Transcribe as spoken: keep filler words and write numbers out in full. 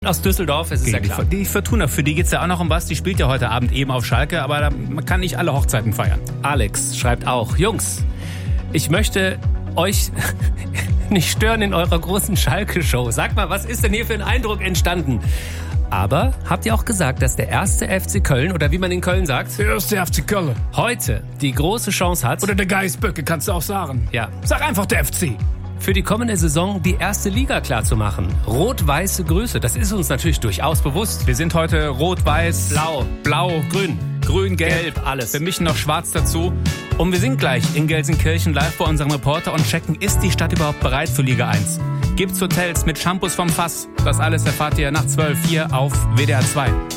Aus Düsseldorf, es ist ja klar. Die Fortuna, für die geht's ja auch noch um was. Die spielt ja heute Abend eben auf Schalke, aber da, man kann nicht alle Hochzeiten feiern. Alex schreibt auch, Jungs, ich möchte euch nicht stören in eurer großen Schalke-Show. Sagt mal, was ist denn hier für ein Eindruck entstanden? Aber habt ihr auch gesagt, dass der erste F C Köln, oder wie man in Köln sagt, der erste F C Köln, heute die große Chance hat, oder der Geißböcke, kannst du auch sagen. Ja. Sag einfach der F C. Für die kommende Saison die erste Liga klar zu machen. Rot-weiße Grüße, das ist uns natürlich durchaus bewusst. Wir sind heute rot-weiß, blau, blau, grün, grün, gelb, gelb, alles. Wir mischen noch schwarz dazu. Und wir sind gleich in Gelsenkirchen live bei unserem Reporter und checken, ist die Stadt überhaupt bereit für Liga eins? Gibt's Hotels mit Shampoos vom Fass? Das alles erfahrt ihr nach zwölf hier auf W D R zwei.